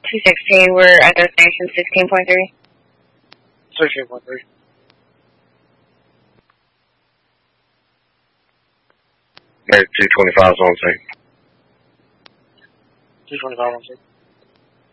260, we're at destination 16.3. 16.3. At 225 on scene. 225 on scene.